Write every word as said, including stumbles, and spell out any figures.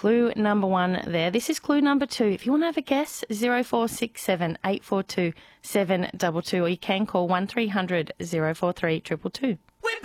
clue number one there. This is clue number two. If you want to have a guess, zero four six seven eight four two seven two two, or you can call one three hundred zero four three two two two.